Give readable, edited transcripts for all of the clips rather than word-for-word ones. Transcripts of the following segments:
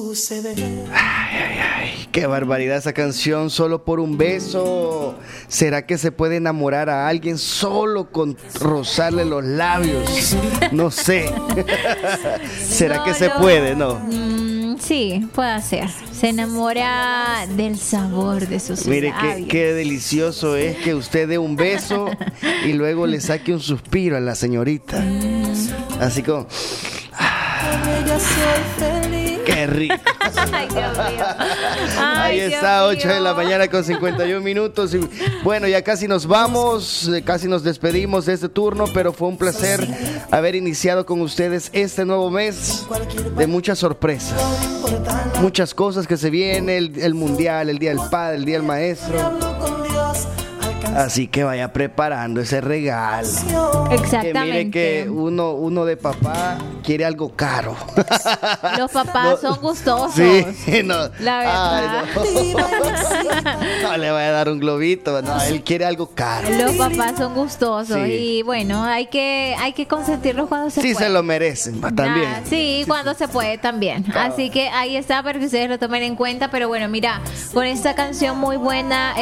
Ay, qué barbaridad esa canción, solo por un beso. ¿Será que se puede enamorar a alguien solo con rozarle los labios? No sé. ¿Será que se puede? No. Sí, puede ser. Se enamora del sabor de sus Mire, labios. qué delicioso es que usted dé un beso y luego le saque un suspiro a la señorita. Así como... ¡Qué rico! Ay, Dios mío. Ahí está, 8 de la mañana con 51 minutos. Y bueno, ya casi nos vamos, casi nos despedimos de este turno, pero fue un placer haber iniciado con ustedes este nuevo mes de muchas sorpresas. Muchas cosas que se vienen, el mundial, el día del padre, el día del maestro. Así que vaya preparando ese regalo. Exactamente. Que mire que uno de papá quiere algo caro. Los papás son gustosos. Sí, no. La verdad. Ay, no. No le voy a dar un globito. No, él quiere algo caro. Los papás son gustosos. Sí. Y bueno, hay que consentirlos cuando se puede. Sí, se lo merecen también. Sí, cuando se puede también. Así que ahí está para que ustedes lo tomen en cuenta. Pero bueno, mira, con esta canción muy buena,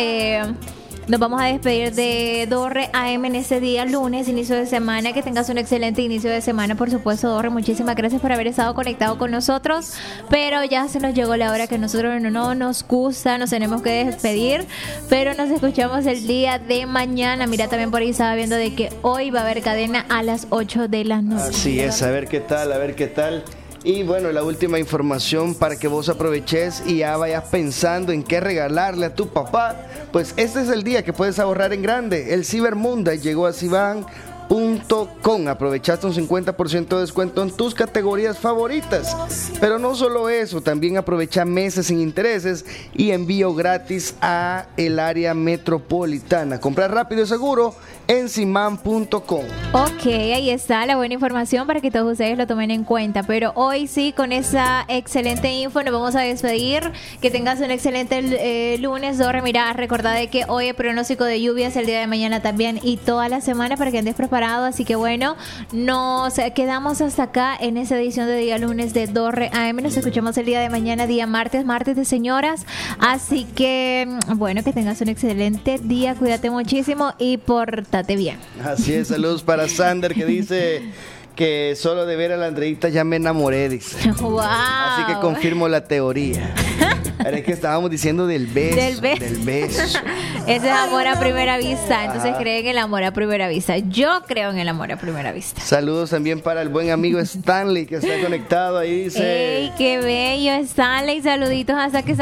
nos vamos a despedir de Dorre AM en este día, lunes, inicio de semana. Que tengas un excelente inicio de semana, por supuesto, Dorre. Muchísimas gracias por haber estado conectado con nosotros. Pero ya se nos llegó la hora que nosotros no nos gusta, nos tenemos que despedir. Pero nos escuchamos el día de mañana. Mira, también por ahí estaba viendo de que hoy va a haber cadena a las 8 de la noche. Así es, a ver qué tal, a ver qué tal. Y bueno, la última información para que vos aproveches y ya vayas pensando en qué regalarle a tu papá. Pues este es el día que puedes ahorrar en grande. El Cyber Monday llegó a Sivan.com. Aprovechaste un 50% de descuento en tus categorías favoritas. Pero no solo eso, también aprovecha meses sin intereses y envío gratis a el área metropolitana. Comprar rápido y seguro en Siman.com. Ok, ahí está la buena información para que todos ustedes lo tomen en cuenta. Pero hoy sí, con esa excelente info nos vamos a despedir. Que tengas un excelente lunes, Dorre. Mira, recordad de que hoy el pronóstico de lluvias el día de mañana también y toda la semana para que andes preparado. Así que bueno, nos quedamos hasta acá en esta edición de día lunes de Dorre AM. Nos escuchamos el día de mañana, día martes de señoras. Así que bueno, que tengas un excelente día. Cuídate muchísimo y pórtate bien. Así es, saludos para Sander que dice que solo de ver a la Andreita ya me enamoré, dice. Wow. Así que confirmo la teoría. Ahora es que estábamos diciendo del beso. Del beso. Ese es amor a primera vista. Entonces creen en el amor a primera vista. Yo creo en el amor a primera vista. Saludos también para el buen amigo Stanley que está conectado ahí, dice. ¡Ey, qué bello, Stanley! Saluditos hasta que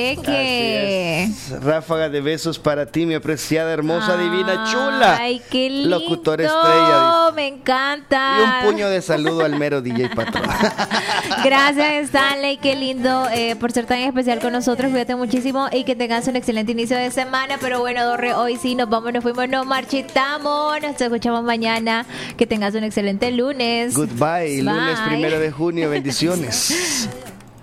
Saltepeque. Ráfaga de besos para ti, mi apreciada, hermosa, divina, chula. ¡Ay, qué lindo! Locutor estrella. Me encanta. Y un puño de saludo al mero DJ Patrón. Gracias, Stanley. Qué lindo por ser tan especial con nosotros. Cuídate muchísimo y que tengas un excelente inicio de semana. Pero bueno, Dorre, hoy sí nos vamos, nos fuimos, nos marchitamos. Nos escuchamos mañana. Que tengas un excelente lunes. Goodbye. Bye. Lunes 1 de junio. Bendiciones.